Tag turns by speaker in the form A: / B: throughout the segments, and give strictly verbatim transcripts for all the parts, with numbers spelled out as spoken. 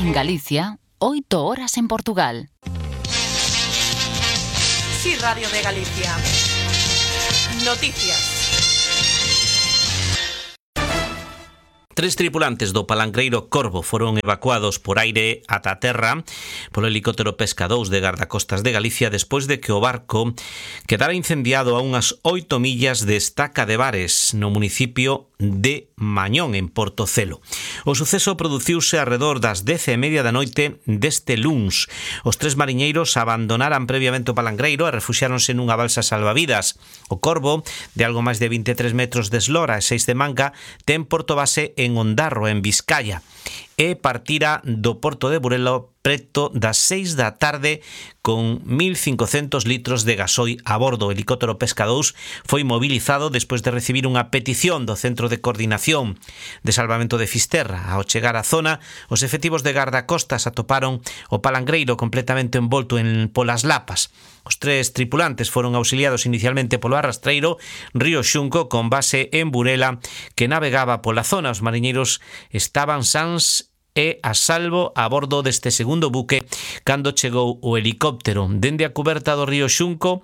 A: en Galicia, oito horas en Portugal.
B: Sí, Radio de Galicia. Noticias.
C: Tres tripulantes do palangreiro Corvo foron evacuados por aire ata a terra polo helicóptero Pesca dous de Gardacostas de Galicia despois de que o barco quedara incendiado a unhas oito millas de Estaca de Bares, no municipio de Mañón, en Portocelo. O suceso produciuse arredor das dez e media da noite deste luns. Os tres mariñeiros abandonaran previamente o palangreiro e refuxiáronse nunha balsa salvavidas. O Corvo, de algo máis de vinte e tres metros de eslora e seis de manga, ten porto base en Ondarro, en Vizcaya, e partira do porto de Burela preto das seis da tarde con mil cincocentos litros de gasoi a bordo. O helicóptero Pesca dous foi mobilizado despois de recibir unha petición do Centro de Coordinación de Salvamento de Fisterra. Ao chegar á zona, os efectivos de gardacostas atoparon o palangreiro completamente envolto en polas lapas. Os tres tripulantes foron auxiliados inicialmente polo arrastreiro Río Xunco, con base en Burela, que navegaba pola zona. Os mariñeiros estaban sans e a salvo a bordo deste segundo buque cando chegou o helicóptero. Dende a cuberta do Río Xunco,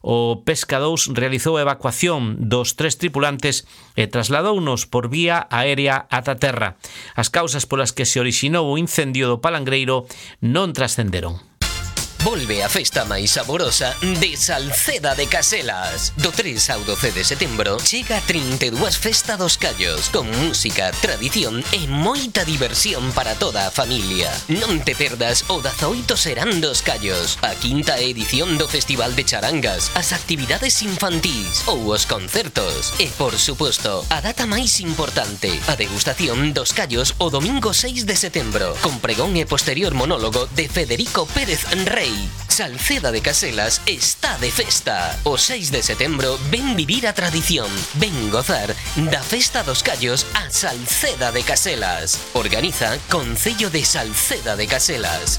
C: o Pesca dous realizou a evacuación dos tres tripulantes e trasladounos por vía aérea ata terra. As causas polas que se orixinou o incendio do palangreiro non trascenderon.
D: Volve a festa máis saborosa de Salceda de Caselas. Do tres ao doce de setembro chega a trinta e dúas Festa dos Callos, con música, tradición e moita diversión para toda a familia. Non te perdas o dezaoito Serán dos Callos, a quinta edición do Festival de Charangas, as actividades infantís ou os concertos. E, por suposto, a data máis importante, a degustación dos callos o domingo seis de setembro, con pregón e posterior monólogo de Federico Pérez Rey. Salceda de Caselas está de festa. O seis de setembro ven vivir a tradición, ven gozar da Festa dos Callos a Salceda de Caselas. Organiza Concello de Salceda de Caselas.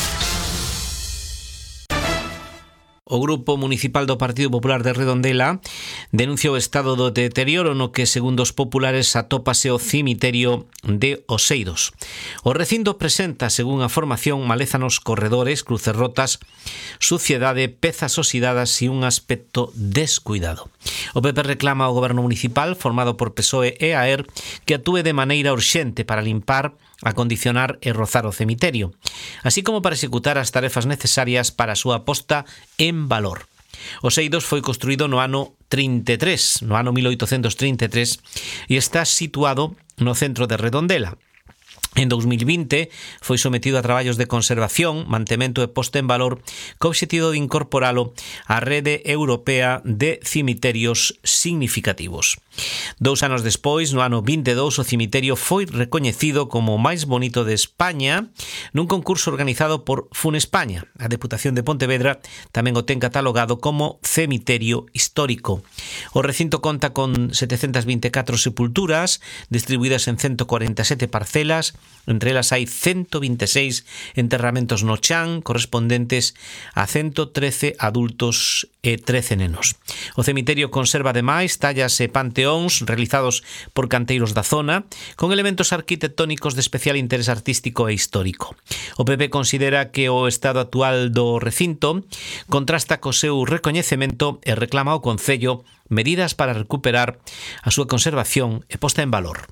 C: O Grupo Municipal do Partido Popular de Redondela denunciou o estado do deterioro no que, segundo os populares, atópase o cemiterio de Oseiros. O recinto presenta, según a formación, maleza nos corredores, cruces rotas, suciedade, pezas oxidadas e un aspecto descuidado. O P P reclama ao Goberno Municipal, formado por P S O E e A E R, que actúe de maneira urxente para limpar, acondicionar e rozar o cemiterio, así como para executar as tarefas necesarias para a súa posta en valor. Oseiros foi construído no ano trinta e tres, no ano mil oitocentos trinta e tres, e está situado no centro de Redondela. En dos mil vinte foi sometido a traballos de conservación, mantemento e posta en valor co obxectivo de incorporalo á rede europea de cemiterios significativos. Dous anos despois, no ano vinte e dous, o cemiterio foi recoñecido como o máis bonito de España nun concurso organizado por Funespaña. A Deputación de Pontevedra tamén o ten catalogado como cemiterio histórico. O recinto conta con setecentas vinte e catro sepulturas distribuídas en ciento cuarenta e sete parcelas. Entre elas hai ciento vinte e seis enterramentos no chan correspondentes a ciento trece adultos e trece nenos. O cemiterio conserva ademais tallas e panteóns realizados por canteiros da zona con elementos arquitectónicos de especial interés artístico e histórico. O P P considera que o estado actual do recinto contrasta co seu recoñecemento e reclama ao Concello medidas para recuperar a súa conservación e posta en valor.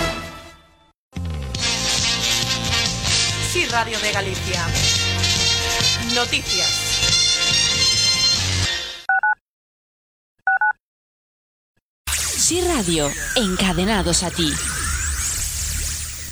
B: Sí, Radio de Galicia. Noticias.
A: Sí Radio, encadenados a ti.